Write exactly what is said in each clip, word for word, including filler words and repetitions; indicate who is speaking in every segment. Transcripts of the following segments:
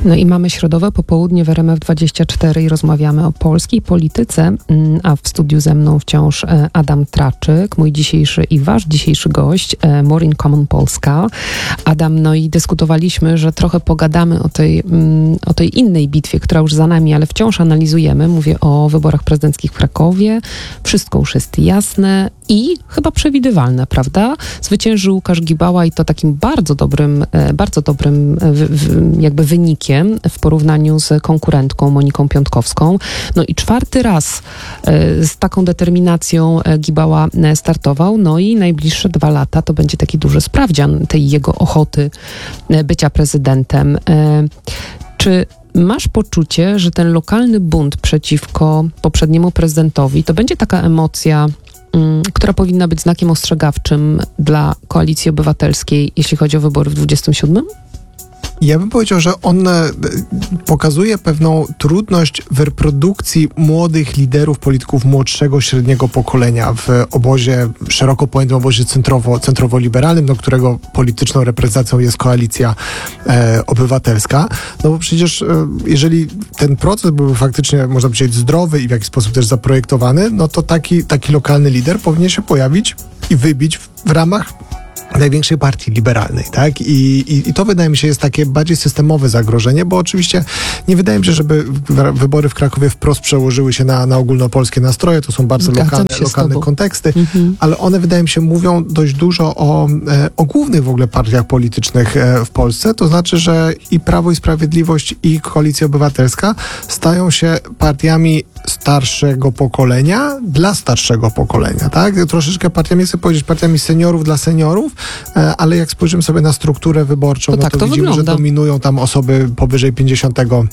Speaker 1: No i mamy środowe popołudnie w R M F dwadzieścia cztery i rozmawiamy o polskiej polityce, a w studiu ze mną wciąż Adam Traczyk, mój dzisiejszy i wasz dzisiejszy gość, More in Common Polska. Adam, no i dyskutowaliśmy, że trochę pogadamy o tej, o tej innej bitwie, która już za nami, ale wciąż analizujemy. Mówię o wyborach prezydenckich w Krakowie. Wszystko już jest jasne i chyba przewidywalne, prawda? Zwyciężył Łukasz Gibała i to takim bardzo dobrym, bardzo dobrym jakby wynikiem w porównaniu z konkurentką Moniką Piątkowską. No i czwarty raz z taką determinacją Gibała startował, no i najbliższe dwa lata to będzie taki duży sprawdzian tej jego ochoty bycia prezydentem. Czy masz poczucie, że ten lokalny bunt przeciwko poprzedniemu prezydentowi to będzie taka emocja, która powinna być znakiem ostrzegawczym dla Koalicji Obywatelskiej, jeśli chodzi o wybory w dwudziestym siódmym?
Speaker 2: Ja bym powiedział, że on pokazuje pewną trudność w reprodukcji młodych liderów, polityków młodszego, średniego pokolenia w obozie, szeroko pojętym obozie centrowo, centrowo-liberalnym, do którego polityczną reprezentacją jest Koalicja e, Obywatelska. No bo przecież e, jeżeli ten proces byłby faktycznie, można powiedzieć, zdrowy i w jakiś sposób też zaprojektowany, no to taki, taki lokalny lider powinien się pojawić i wybić w, w ramach największej partii liberalnej, tak? I, i, I to wydaje mi się jest takie bardziej systemowe zagrożenie, bo oczywiście nie wydaje mi się, żeby wybory w Krakowie wprost przełożyły się na, na ogólnopolskie nastroje, to są bardzo lokalne, lokalne konteksty, mhm. ale one wydaje mi się mówią dość dużo o, o głównych w ogóle partiach politycznych w Polsce, to znaczy, że i Prawo i Sprawiedliwość i Koalicja Obywatelska stają się partiami starszego pokolenia dla starszego pokolenia, tak? Troszeczkę partiami, chcę powiedzieć, partiami seniorów dla seniorów, ale jak spojrzymy sobie na strukturę wyborczą,
Speaker 1: to,
Speaker 2: no
Speaker 1: tak,
Speaker 2: to,
Speaker 1: to
Speaker 2: widzimy,
Speaker 1: wygląda.
Speaker 2: że dominują tam osoby powyżej pięćdziesiątego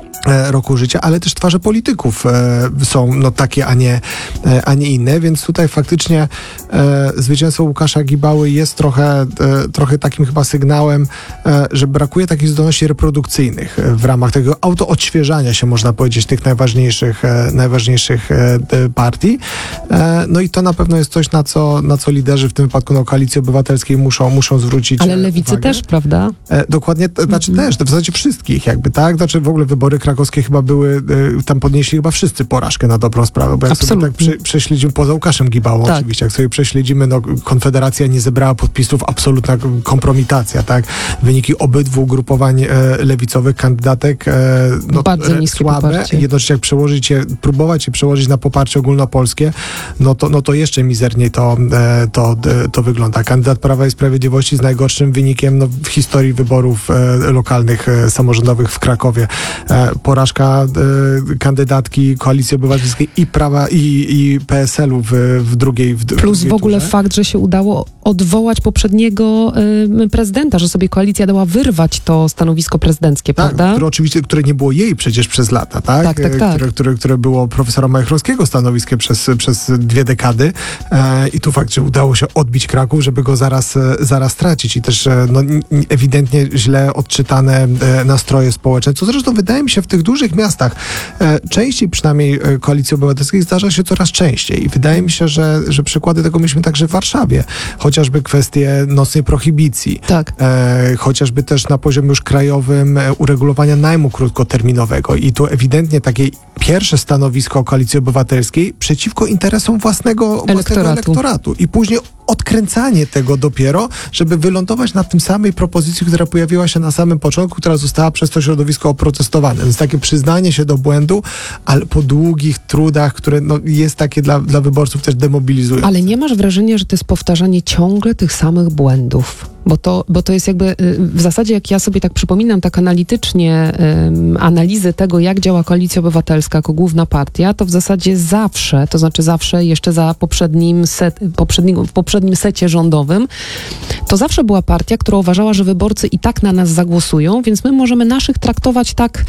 Speaker 2: roku życia, ale też twarze polityków e, są no takie, a nie, e, a nie inne, więc tutaj faktycznie e, zwycięstwo Łukasza Gibały jest trochę, e, trochę takim chyba sygnałem, e, że brakuje takich zdolności reprodukcyjnych w ramach tego autoodświeżania się, można powiedzieć, tych najważniejszych, e, najważniejszych e, partii. E, no i to na pewno jest coś, na co, na co liderzy, w tym wypadku no, Koalicji Obywatelskiej muszą, muszą zwrócić
Speaker 1: Ale lewicy
Speaker 2: uwagę. Też,
Speaker 1: prawda?
Speaker 2: E, dokładnie, to znaczy mm-hmm. też, w zasadzie wszystkich jakby, tak? Znaczy w ogóle wybory krakowskie chyba były, tam podnieśli chyba wszyscy porażkę na dobrą sprawę, bo jak
Speaker 1: Absolutnie.
Speaker 2: sobie tak prze, prześledzimy, poza Łukaszem Gibałą tak. oczywiście, jak sobie prześledzimy, no Konfederacja nie zebrała podpisów, absolutna kompromitacja, tak? Wyniki obydwu ugrupowań e, lewicowych kandydatek e, no,
Speaker 1: bardzo
Speaker 2: e, słabe,
Speaker 1: poparcie.
Speaker 2: jednocześnie jak przełożyć je, próbować je przełożyć na poparcie ogólnopolskie, no to, no to jeszcze mizerniej to, e, to, e, to wygląda. Kandydat Prawa i Sprawiedliwości z najgorszym wynikiem no, w historii wyborów e, lokalnych, e, samorządowych w Krakowie. E, porażka y, kandydatki Koalicji Obywatelskiej i Prawa i, i P S L u w, w drugiej w
Speaker 1: Plus
Speaker 2: drugiej
Speaker 1: w ogóle
Speaker 2: turze.
Speaker 1: fakt, że się udało odwołać poprzedniego y, prezydenta, że sobie koalicja dała wyrwać to stanowisko prezydenckie,
Speaker 2: tak,
Speaker 1: prawda?
Speaker 2: Które oczywiście, które nie było jej przecież przez lata, tak?
Speaker 1: Tak, tak, tak.
Speaker 2: Które, które, które było profesora Majchrowskiego stanowiskiem przez, przez dwie dekady e, i tu fakt, że udało się odbić Kraków, żeby go zaraz, zaraz stracić i też e, no, ewidentnie źle odczytane e, nastroje społeczne, co zresztą wydaje mi się w tych dużych miastach, e, częściej przynajmniej e, Koalicji Obywatelskiej zdarza się coraz częściej i wydaje mi się, że, że przykłady tego mieliśmy także w Warszawie. Chociażby kwestie nocnej prohibicji.
Speaker 1: Tak.
Speaker 2: E, chociażby też na poziomie już krajowym e, uregulowania najmu krótkoterminowego i tu ewidentnie takie pierwsze stanowisko Koalicji Obywatelskiej przeciwko interesom własnego elektoratu, własnego elektoratu. I później odkręcanie tego dopiero, żeby wylądować na tym samej propozycji, która pojawiła się na samym początku, która została przez to środowisko oprotestowane. To jest takie przyznanie się do błędu, ale po długich trudach, które no, jest takie dla, dla wyborców też demobilizujące.
Speaker 1: Ale nie masz wrażenia, że to jest powtarzanie ciągle tych samych błędów? Bo to, bo to jest jakby w zasadzie, jak ja sobie tak przypominam tak analitycznie um, analizy tego, jak działa Koalicja Obywatelska jako główna partia, to w zasadzie zawsze, to znaczy zawsze jeszcze za poprzednim, set, poprzednim w poprzednim secie rządowym, to zawsze była partia, która uważała, że wyborcy i tak na nas zagłosują, więc my możemy naszych traktować tak,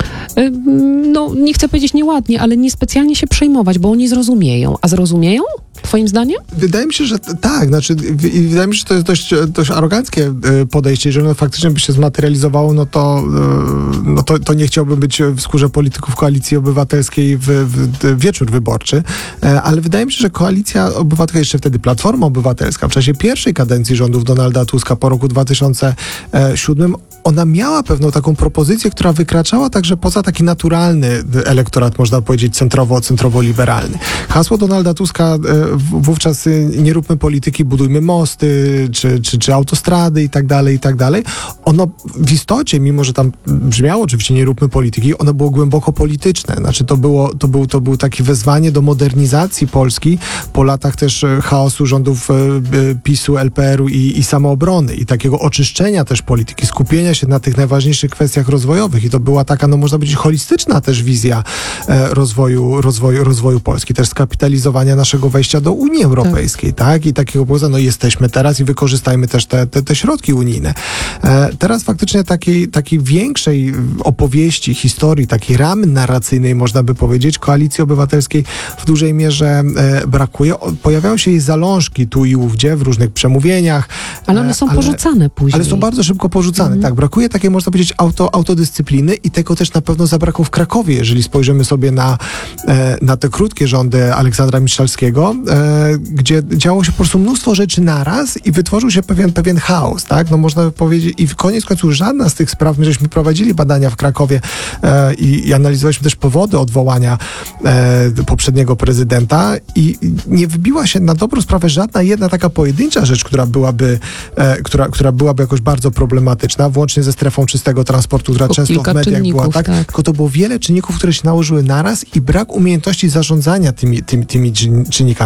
Speaker 1: no nie chcę powiedzieć nieładnie, ale niespecjalnie się przejmować, bo oni zrozumieją. A zrozumieją? Twoim zdaniem?
Speaker 2: Wydaje mi się, że t- tak. Znaczy, w- wydaje mi się, że to jest dość, dość aroganckie y, podejście. Jeżeli ono faktycznie by się zmaterializowało, no to, y, no to, to nie chciałbym być w skórze polityków Koalicji Obywatelskiej w, w, w wieczór wyborczy. E, ale wydaje mi się, że Koalicja Obywatelska, jeszcze wtedy Platforma Obywatelska, w czasie pierwszej kadencji rządów Donalda Tuska po roku dwa tysiące siódmym ona miała pewną taką propozycję, która wykraczała także poza taki naturalny elektorat, można powiedzieć, centrowo, centrowo-liberalny. Hasło Donalda Tuska e, w- wówczas y, nie róbmy polityki, budujmy mosty, czy, czy, czy autostrady i tak dalej, i tak dalej. Ono w istocie, mimo że tam brzmiało oczywiście nie róbmy polityki, ono było głęboko polityczne. Znaczy to było, to był, to był takie wezwanie do modernizacji Polski po latach też e, chaosu rządów e, e, PiSu, L P R u i, i samoobrony i takiego oczyszczenia też polityki, skupienia się na tych najważniejszych kwestiach rozwojowych i to była taka, no można powiedzieć, holistyczna też wizja e, rozwoju, rozwoju, rozwoju Polski, też skapitalizowania naszego wejścia do Unii Europejskiej, tak? tak? I takiego poza, no jesteśmy teraz i wykorzystajmy też te, te, te środki unijne. E, teraz faktycznie takiej, takiej większej opowieści, historii, takiej ramy narracyjnej, można by powiedzieć, Koalicji Obywatelskiej w dużej mierze e, brakuje. O, pojawiają się jej zalążki tu i ówdzie w różnych przemówieniach.
Speaker 1: Ale one są
Speaker 2: ale,
Speaker 1: porzucane później.
Speaker 2: Ale są bardzo szybko porzucane.
Speaker 1: Mhm.
Speaker 2: Tak, brakuje takiej, można powiedzieć, auto, autodyscypliny i tego też na pewno zabrakło w Krakowie, jeżeli spojrzymy sobie na, e, na te krótkie rządy Aleksandra Miszalskiego, e, gdzie działo się po prostu mnóstwo rzeczy naraz i wytworzył się pewien, pewien chaos, tak? No można by powiedzieć, i w koniec końców żadna z tych spraw, my żeśmy prowadzili badania w Krakowie e, i, i analizowaliśmy też powody odwołania e, poprzedniego prezydenta i nie wybiła się na dobrą sprawę żadna jedna taka pojedyncza rzecz, która byłaby, e, która, która byłaby jakoś bardzo problematyczna, włącznie ze strefą czystego transportu, która
Speaker 1: Tylko
Speaker 2: często w
Speaker 1: kilka
Speaker 2: mediach była,
Speaker 1: czynników,
Speaker 2: tak?
Speaker 1: tak.
Speaker 2: Tylko to było wiele czynników, które się nałożyły naraz i brak umiejętności zarządzania tymi, tymi, tymi czyn- czynnikami.